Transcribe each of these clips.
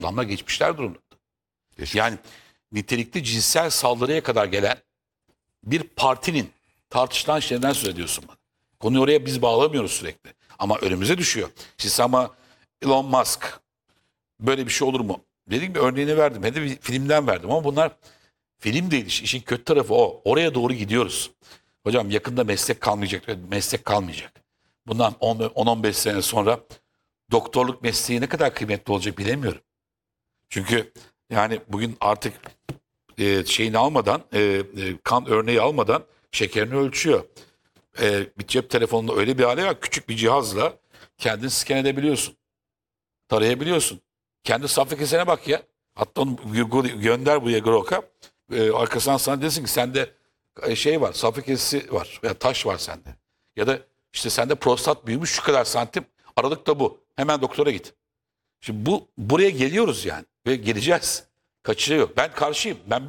Adamlar geçmişler durumda. Yani nitelikli cinsel saldırıya kadar gelen bir partinin tartışılan şeylerden söz ediyorsun bana. Konuyu oraya biz bağlamıyoruz sürekli. Ama önümüze düşüyor. Siz ama Elon Musk böyle bir şey olur mu? Dedim bir örneğini verdim. Hem de bir filmden verdim ama bunlar film değil. İşin kötü tarafı o. Oraya doğru gidiyoruz. Hocam yakında meslek kalmayacak. Meslek kalmayacak. Bundan 10-15 sene sonra doktorluk mesleği ne kadar kıymetli olacak bilemiyorum. Çünkü yani bugün artık şeyini almadan, kan örneği almadan şekerini ölçüyor. Bir cep telefonunda öyle bir hale var. Küçük bir cihazla kendini scan edebiliyorsun. Tarayabiliyorsun. Kendi safra kesene bak ya. Hatta onu gönder buraya Grok'a. Arkasından sana desin ki sende şey var, safra kesesi var veya taş var sende. Ya da işte sende prostat büyümüş şu kadar santim. Aralık da bu. Hemen doktora git. Şimdi buraya geliyoruz yani ve geleceğiz. Kaçışı yok. Ben karşıyım. Ben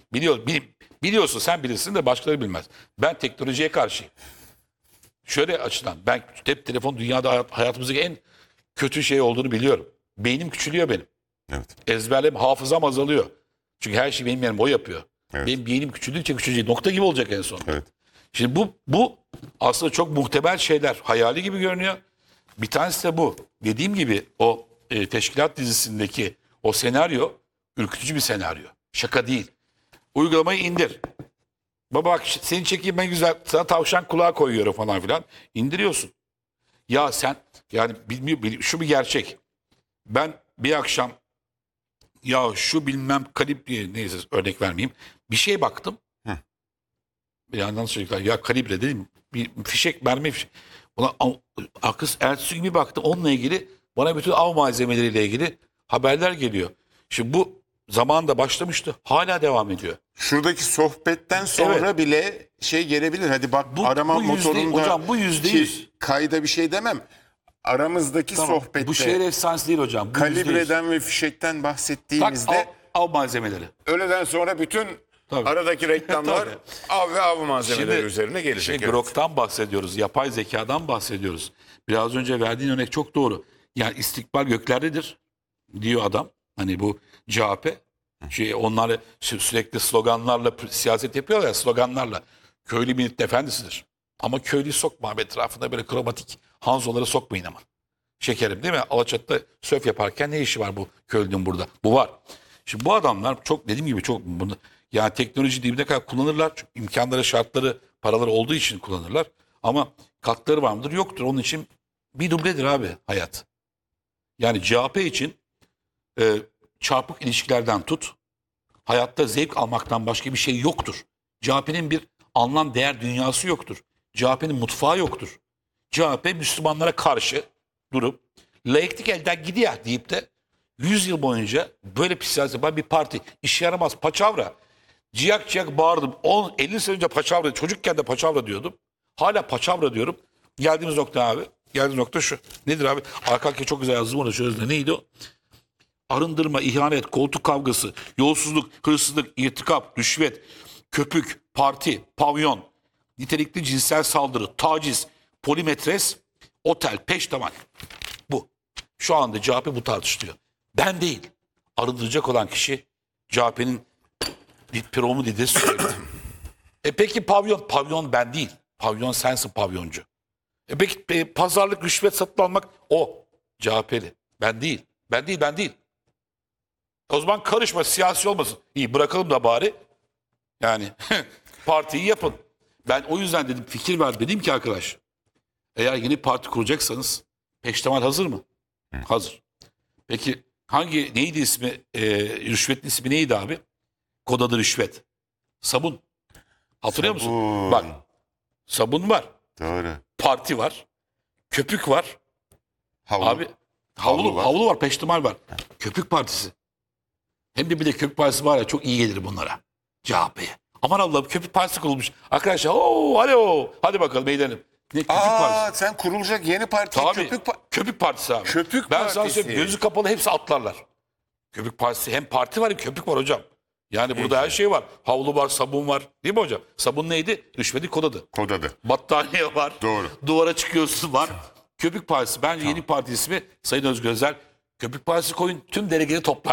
biliyorsun sen bilirsin de başkaları bilmez. Ben teknolojiye karşıyım. Şöyle açıdan ben hep telefon dünyada hayatımızdaki en kötü şey olduğunu biliyorum. Beynim küçülüyor benim. Evet. Ezberlem, hafızam azalıyor. Çünkü her şey benim yerim o yapıyor. Evet. Benim beynim küçüldükçe küçülecek. Nokta gibi olacak en son. Evet. Şimdi bu aslında çok muhtemel şeyler. Hayali gibi görünüyor. Bir tanesi de bu. Dediğim gibi o Teşkilat dizisindeki o senaryo ürkütücü bir senaryo. Şaka değil. Uygulamayı indir. Baba bak seni çekeyim ben güzel. Sana tavşan kulağı koyuyorum falan filan. İndiriyorsun. Ya sen yani şu bir gerçek. Ben bir akşam ya şu bilmem kalibre neyse örnek vermeyeyim. Bir şey baktım. Hı. Bir yandan çocuklar ya kalibre dedim. Bir fişek mermi fişek. Ona akız ertesi gibi baktım. Onunla ilgili bana bütün av malzemeleriyle ilgili haberler geliyor. Şimdi bu zamanında başlamıştı. Hala devam ediyor. Şuradaki sohbetten sonra bile şey gelebilir. Hadi bak arama motorunda hocam bu %100. kayda bir şey demem. Aramızdaki Tamam, sohbette bu şehir efsanesi değil hocam. Bu kalibreden ve fişekten %100. bahsettiğimizde Av malzemeleri. öğleden sonra bütün Tabii. aradaki reklamlar Tabii. av ve av malzemeleri Şimdi, üzerine gelecek. Şimdi Evet. Grok'tan bahsediyoruz. Yapay zekadan bahsediyoruz. Biraz önce verdiğin örnek çok doğru. Yani istikbal göklerdedir diyor adam. Hani bu CHP. Onlar sürekli sloganlarla siyaset yapıyorlar ya sloganlarla. Köylü milletin efendisidir. Ama köylüyü sokma abi etrafında böyle kromatik Hanzoları sokmayın ama. Şekerim değil mi? Alaçatı'da söf yaparken ne işi var bu köylünün burada? Bu var. Şimdi bu adamlar çok dediğim gibi çok bunu yani teknoloji dibine kadar kullanırlar. Çünkü imkanları, şartları, paraları olduğu için kullanırlar. Ama katları var mıdır? Yoktur. Onun için bir dubledir abi hayat. Yani CHP için çarpık ilişkilerden tut, hayatta zevk almaktan başka bir şey yoktur. CHP'nin bir anlam değer dünyası yoktur. CHP'nin mutfağı yoktur. CHP Müslümanlara karşı durup laiklik elden gidiyor deyip de 100 yıl boyunca böyle bir siyaset yapan bir parti. İşe yaramaz paçavra. Ciyak ciyak bağırdım. 50 sene önce paçavra, çocukken de paçavra diyordum. Hala paçavra diyorum. Geldiğimiz nokta abi. Geldiğimiz nokta şu. Nedir abi? Arka arkaya çok güzel yazdım onu şöyle. Neydi o? Arındırma, ihanet, koltuk kavgası, yolsuzluk, hırsızlık, irtikap, rüşvet, köpük, parti, pavyon, nitelikli cinsel saldırı, taciz, polimetres, otel, peştemal. Bu. Şu anda CHP bu tartışılıyor. Ben değil. Arındıracak olan kişi CHP'nin Piromu dedi söyledi. Peki pavyon? Pavyon ben değil. Pavyon sensin pavyoncu. Peki pazarlık, rüşvet satın almak o. CHP'li. Ben değil. Ben değil. O zaman karışma siyasi olmasın. İyi bırakalım da bari. Yani partiyi yapın. Ben o yüzden dedim fikir ver dedim ki arkadaş. Eğer yeni parti kuracaksanız peştemal hazır mı? Hazır. Peki neydi ismi? Rüşvetin ismi neydi abi? Kod adı rüşvet. Sabun. Hatırlıyor musun? Bak. Sabun var. Doğru. Parti var. Köpük var. Havlu. Abi havlu var, peştemal var. Köpük partisi. Hem de bir de köpük partisi var ya çok iyi gelir bunlara. CHP'ye. Aman Allah'ım köpük partisi kurulmuş. Arkadaşlar alo. Hadi bakalım eğlenelim. Ne köpük partisi? Sen kurulacak yeni parti. Tabii. Köpük partisi abi. Köpük ben partisi. sana söyleyeyim gözü kapalı hepsi atlarlar. Köpük partisi hem parti var hem köpük var hocam. Yani burada her şey var. Havlu var, sabun var. Değil mi hocam? Sabun neydi? Rüşveti kod adı. Kod adı. Battaniye var. Doğru. Duvara çıkıyorsun var. Köpük partisi. Bence yeni parti ismi Sayın Özgür Özel Köpük Partisi koyun tüm delegeleri toplar.